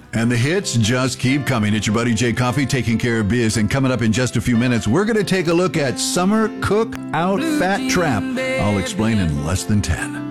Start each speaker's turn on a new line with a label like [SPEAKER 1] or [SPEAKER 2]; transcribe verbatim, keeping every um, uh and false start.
[SPEAKER 1] And the hits just keep coming. It's your buddy Jay Coffee taking care of biz. And coming up in just a few minutes, we're going to take a look at Summer Cook Out Fat Trap. I'll explain in less than ten.